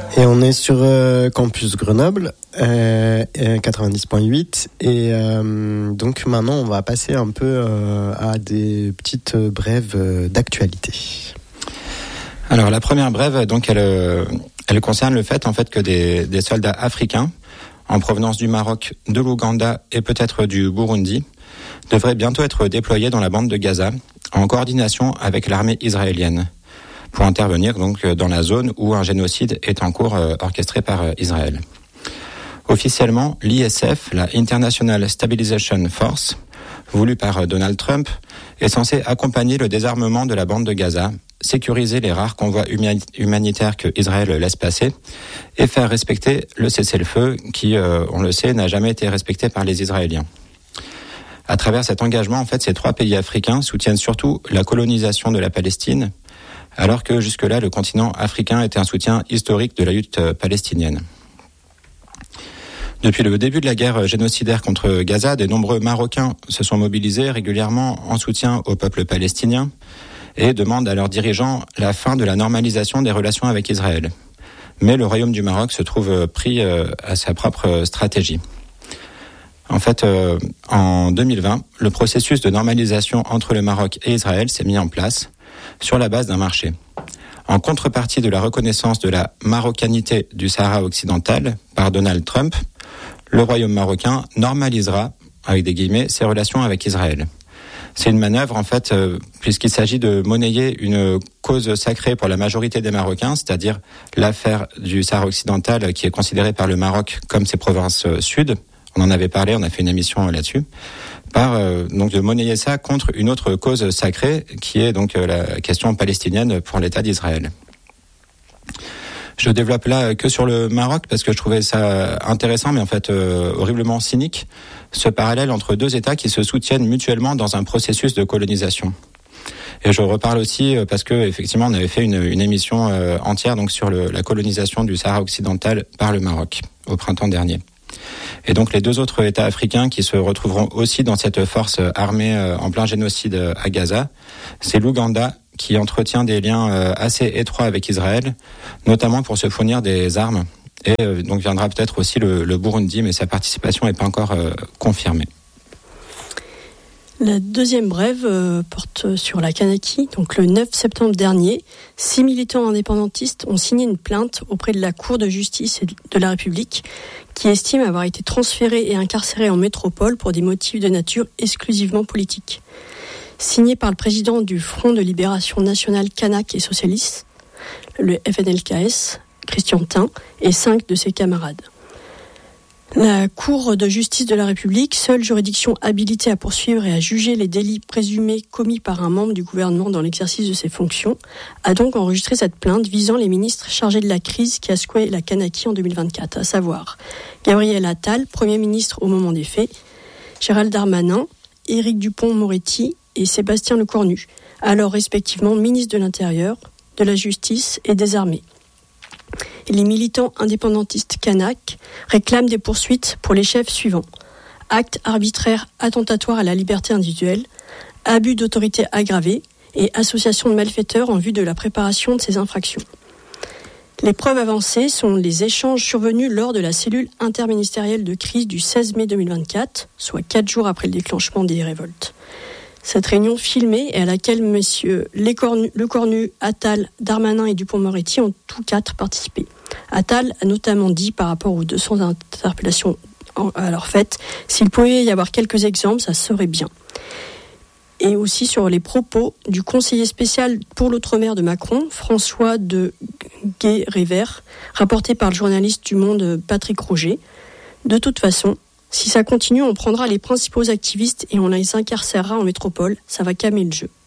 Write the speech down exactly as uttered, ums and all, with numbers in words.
Et on est sur euh, Campus Grenoble, euh, quatre-vingt-dix point huit. Et euh, donc maintenant, on va passer un peu euh, à des petites brèves euh, d'actualité. Alors la première brève, donc elle, elle concerne le fait en fait que des, des soldats africains en provenance du Maroc, de l'Ouganda et peut-être du Burundi devraient bientôt être déployés dans la bande de Gaza en coordination avec l'armée israélienne pour intervenir donc dans la zone où un génocide est en cours euh, orchestré par euh, Israël. Officiellement, l'I S F, la International Stabilization Force, voulue par euh, Donald Trump, est censée accompagner le désarmement de la bande de Gaza, sécuriser les rares convois huma- humanitaires que Israël laisse passer et faire respecter le cessez-le-feu qui, euh, on le sait, n'a jamais été respecté par les Israéliens. À travers cet engagement, en fait, ces trois pays africains soutiennent surtout la colonisation de la Palestine, alors que jusque-là, le continent africain était un soutien historique de la lutte palestinienne. Depuis le début de la guerre génocidaire contre Gaza, de nombreux Marocains se sont mobilisés régulièrement en soutien au peuple palestinien et demandent à leurs dirigeants la fin de la normalisation des relations avec Israël. Mais le Royaume du Maroc se trouve pris à sa propre stratégie. En fait, euh, en deux mille vingt, le processus de normalisation entre le Maroc et Israël s'est mis en place sur la base d'un marché. En contrepartie de la reconnaissance de la marocanité du Sahara occidental par Donald Trump, le Royaume marocain normalisera, avec des guillemets, ses relations avec Israël. C'est une manœuvre, en fait, euh, puisqu'il s'agit de monnayer une cause sacrée pour la majorité des Marocains, c'est-à-dire l'affaire du Sahara occidental qui est considérée par le Maroc comme ses provinces euh, sud. On en avait parlé, on a fait une émission là-dessus. Par euh, donc de monnayer ça contre une autre cause sacrée qui est donc euh, la question palestinienne pour l'État d'Israël. Je développe là que sur le Maroc parce que je trouvais ça intéressant mais en fait euh, horriblement cynique, ce parallèle entre deux États qui se soutiennent mutuellement dans un processus de colonisation. Et je reparle aussi parce que effectivement on avait fait une, une émission euh, entière donc sur le, la colonisation du Sahara occidental par le Maroc au printemps dernier. Et donc les deux autres États africains qui se retrouveront aussi dans cette force armée en plein génocide à Gaza, c'est l'Ouganda qui entretient des liens assez étroits avec Israël, notamment pour se fournir des armes. Et donc viendra peut-être aussi le, le Burundi, mais sa participation n'est pas encore euh, confirmée. La deuxième brève euh, porte sur la Kanaki. Donc le neuf septembre dernier, six militants indépendantistes ont signé une plainte auprès de la Cour de justice de la République qui estime avoir été transférés et incarcérés en métropole pour des motifs de nature exclusivement politique. Signée par le président du Front de libération nationale kanak et socialiste, le F N L K S, Christian Tin, et cinq de ses camarades. La Cour de justice de la République, seule juridiction habilitée à poursuivre et à juger les délits présumés commis par un membre du gouvernement dans l'exercice de ses fonctions, a donc enregistré cette plainte visant les ministres chargés de la crise qui a secoué la Kanaki en deux mille vingt-quatre, à savoir Gabriel Attal, Premier ministre au moment des faits, Gérald Darmanin, Éric Dupond-Moretti et Sébastien Lecornu, alors respectivement ministre de l'Intérieur, de la Justice et des Armées. Les militants indépendantistes kanak réclament des poursuites pour les chefs suivants: actes arbitraires attentatoires à la liberté individuelle, abus d'autorité aggravés et association de malfaiteurs en vue de la préparation de ces infractions. Les preuves avancées sont les échanges survenus lors de la cellule interministérielle de crise du seize mai deux mille vingt-quatre, soit quatre jours après le déclenchement des révoltes. Cette réunion filmée et à laquelle messieurs Lecornu, Attal, Darmanin et Dupond-Moretti ont tous quatre participé. Attal a notamment dit par rapport aux deux cents interpellations alors faites, s'il pouvait y avoir quelques exemples, ça serait bien. Et aussi sur les propos du conseiller spécial pour l'outre-mer de Macron, François de Gué-Révert, rapporté par le journaliste du Monde Patrick Roger. De toute façon, si ça continue, on prendra les principaux activistes et on les incarcérera en métropole, ça va calmer le jeu.